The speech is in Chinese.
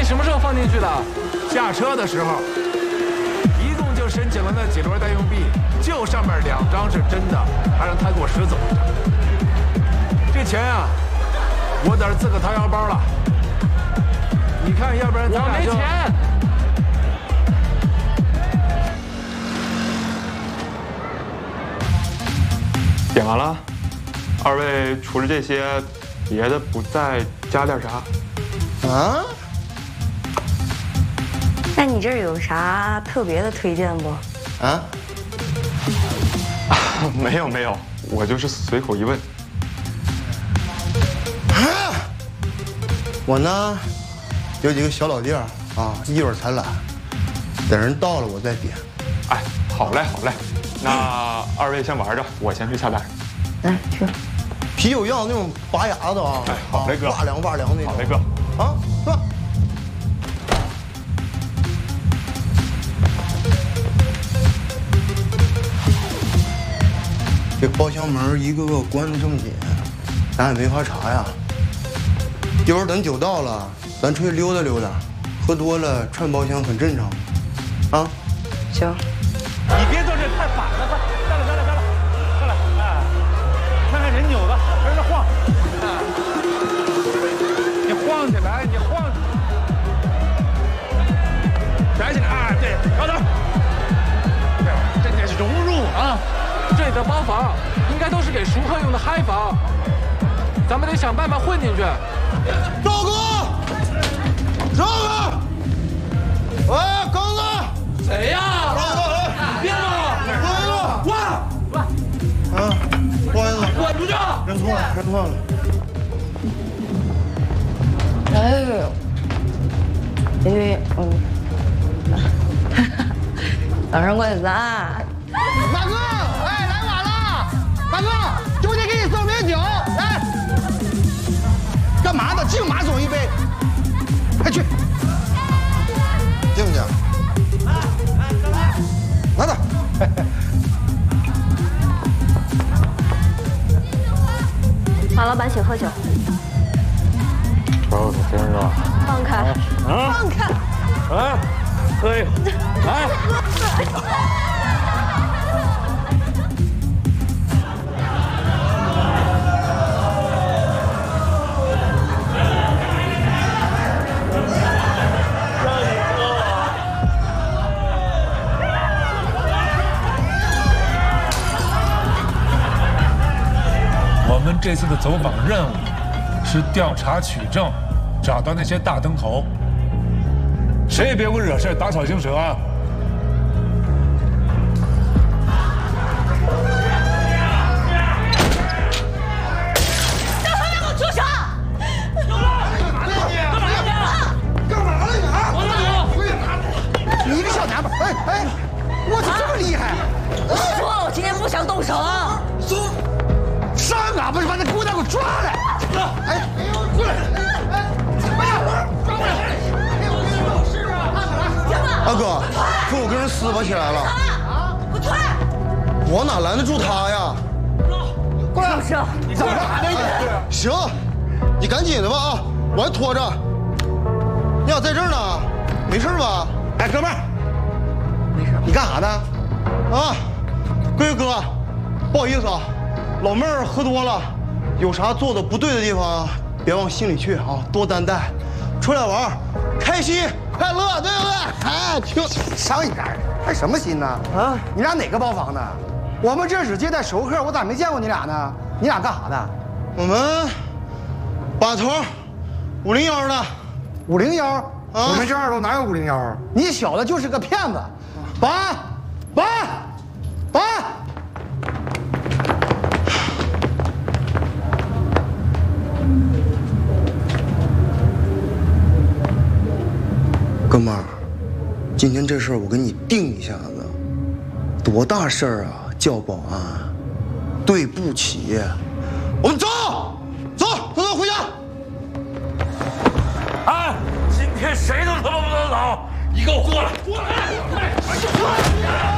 什么时候放进去的？下车的时候。一共就申请了那几摞代用币，就上面2张是真的，还让他给我拾走了。这钱啊，我得自个掏腰包了。你看，要不然咱俩就……我没钱。 点完了，二位除了这些，别的不再加点啥？ 啊？ 那你这儿有啥特别的推荐不？ 啊？ 没有，我就是随口一问。 我呢，有几个小老弟儿啊，一会儿才来，等人到了我再点。 哎，好嘞，那二位先玩着，我先去下单。 来去。 啤酒样那种拔牙的啊， 哎，好嘞哥， 哇凉那种。 好嘞哥。 啊，是吧？这包厢门一个个关得这么紧，咱也没法查呀。一会儿等酒到了，咱出去溜达溜达，喝多了串包厢很正常，啊？ 行。 你别坐这太反了，快下来，哎，看看人扭的，跟着晃， 你晃起来，抬起来啊！对，高头。这得是融入啊！这里的包房应该都是给熟客用的嗨房，咱们得想办法混进去。 赵哥，喂，刚子， 谁呀？ 别了，滚！啊，不好意思， 滚出去！ 认错了。 哎呦，因为早上过来咱。 大哥，哎，来晚了，大哥，兄弟给你送瓶酒，来。干嘛呢？净马总一杯，快去。 敬不敬？拿着。 马老板请喝酒。 瞅瞅身上。 放开！放开！ 哎，喝一口，来。 我们这次的走访任务是调查取证，找到那些大灯头。谁也别给我惹事，打草惊蛇啊！ 让他们给我住手！ 干嘛了你啊？你一个小娘们，哎，我操，这么厉害！ 我说了，我今天不想动手。 上啊！不是把那姑娘给我抓来！哎，过来！哎，抓过来！ 大哥，可我跟人撕巴起来了。 啊！给我退！ 我哪拦得住他呀？ 过来！ 你怎么了？ 行，你赶紧的吧啊！我还拖着。你俩在这儿呢？没事吧？ 哎，哥们儿， 没事。 你干啥呢？ 啊，贵哥，不好意思啊，老妹儿喝多了，有啥做的不对的地方，别往心里去啊，多担待。出来玩，开心快乐，对不对？ 哎，听上一边儿开什么心呢？啊，你俩哪个包房的？我们这只接待熟客，我咋没见过你俩呢？你俩干啥的？ 我们把头501的 501啊！ 我们这儿都哪有501？你小子就是个骗子！保安，保安，保安！ 哥们儿，今天这事儿我给你定一下子，多大事儿啊！叫保安，对不起。我们走，回家。 哎，今天谁都他妈不能走！你给我过来！过来！